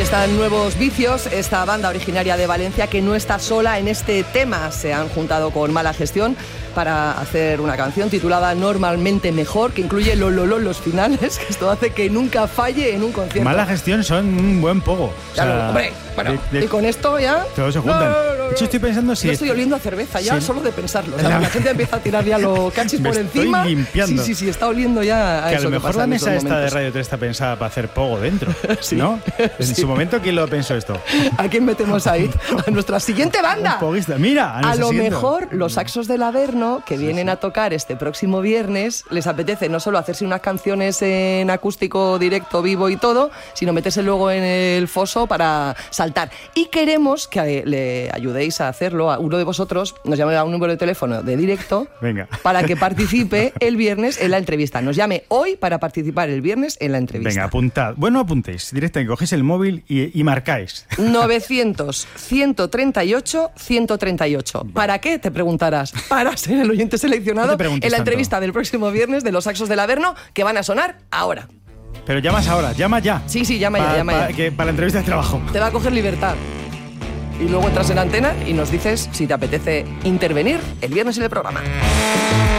Están Nuevos Vicios, esta banda originaria de Valencia que no está sola en este tema. Se han juntado con Mala Gestión para hacer una canción titulada Normalmente Mejor, que incluye los finales, que esto hace que nunca falle en un concierto. Mala Gestión son un buen pogo. Claro, o sea, hombre, bueno, y con esto ya... Todos se juntan. De hecho, estoy pensando si... Yo estoy oliendo a cerveza ya, solo de pensarlo. O sea, la gente empieza a tirar ya los cachis por encima. Estoy limpiando. Sí, está oliendo ya a que eso. A lo mejor la mesa esta de Radio 3 está pensada para hacer pogo dentro, sí, ¿no? En su momento, ¿quién lo pensó esto? ¿A quién metemos ahí? A nuestra siguiente banda. Un poguista. Mira, a lo mejor los Saxos del Averno, que vienen a tocar este próximo viernes, les apetece no solo hacerse unas canciones en acústico, directo, vivo y todo, sino meterse luego en el foso para saltar. Y queremos que le ayudéis a hacerlo. A uno de vosotros nos llame a un número de teléfono de directo. Venga. Para que participe el viernes en la entrevista. Nos llame hoy para participar el viernes en la entrevista. Venga, apuntad. Bueno, apuntéis. Directamente cogéis el móvil y marcáis. 900-138-138. ¿Para qué? Te preguntarás. Para ser el oyente seleccionado en la entrevista del próximo viernes de los Saxos del Averno, que van a sonar ahora. Pero llamas ahora, llama ya. Sí, llama ya. Para la entrevista de trabajo. Te va a coger libertad. Y luego entras en la antena y nos dices si te apetece intervenir el viernes en el programa.